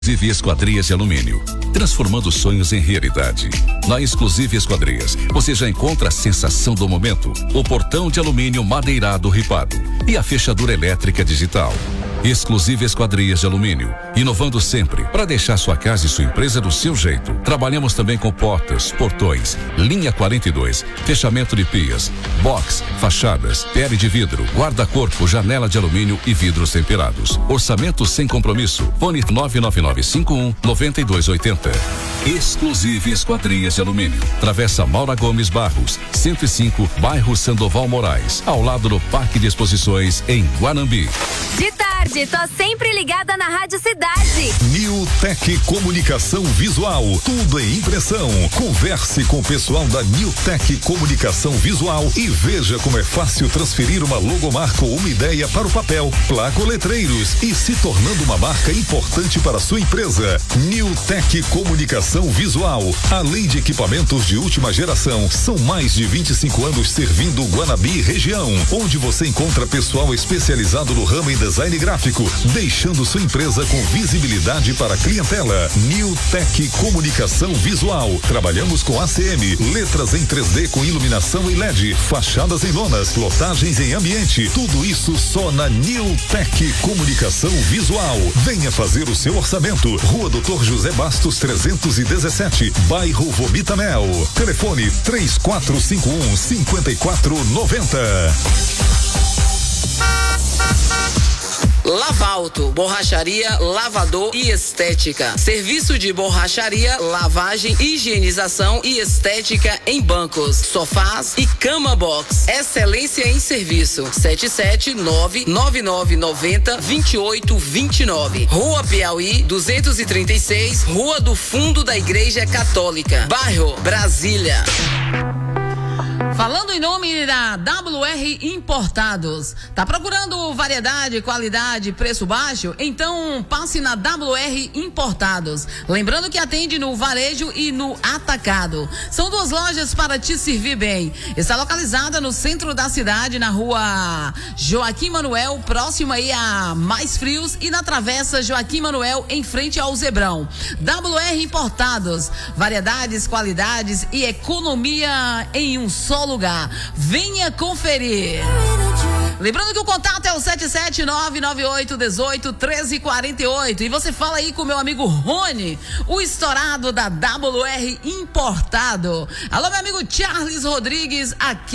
Exclusive Esquadrias de Alumínio, transformando sonhos em realidade. Na Exclusive Esquadrias, você já encontra a sensação do momento, o portão de alumínio madeirado ripado e a fechadura elétrica digital. Exclusive Esquadrias de Alumínio, inovando sempre para deixar sua casa e sua empresa do seu jeito. Trabalhamos também com portas, portões, linha 42, fechamento de pias, box, fachadas, pele de vidro, guarda-corpo, janela de alumínio e vidros temperados. Orçamento sem compromisso. Fone 99951-9280. Exclusive Esquadrias de Alumínio. Travessa Maura Gomes Barros, 105, bairro Sandoval Moraes, ao lado do Parque de Exposições em Guanambi. De tarde, tô sempre ligada na Rádio Cidade. New Tech Comunicação Visual, tudo em impressão. Converse com o pessoal da New Tech Comunicação Visual e veja como é fácil transferir uma logomarca ou uma ideia para o papel, placa ou letreiros e se tornando uma marca importante para a sua empresa. New Tech Comunicação Visual, além de equipamentos de última geração, são mais de 25 anos servindo Guanambi e região, onde você encontra pessoal especializado no ramo em design gráfico, deixando sua empresa com visibilidade para a clientela. New Tech Comunicação Visual. Trabalhamos com ACM, letras em 3D com iluminação e LED, fachadas em lonas, lotagens em ambiente. Tudo isso só na New Tech Comunicação Visual. Venha fazer o seu orçamento. Rua Doutor José Bastos 317, bairro Vomitamel. Telefone 3451-5490. Lavalto, borracharia, lavador e estética. Serviço de borracharia, lavagem, higienização e estética em bancos, sofás e cama box. Excelência em serviço. 77999902829. Rua Piauí, 236, Rua do Fundo da Igreja Católica, bairro Brasília. Falando em nome da WR Importados, tá procurando variedade, qualidade, preço baixo? Então passe na WR Importados. Lembrando que atende no varejo e no atacado. São duas lojas para te servir bem. Está localizada no centro da cidade, na rua Joaquim Manuel, próximo aí a Mais Frios, e na travessa Joaquim Manuel, em frente ao Zebrão. WR Importados, variedades, qualidades e economia em um só lugar. Venha conferir. Lembrando que o contato é o 77998181348 e você fala aí com o meu amigo Rony, o estourado da WR Importado. Alô, meu amigo Charles Rodrigues, aqui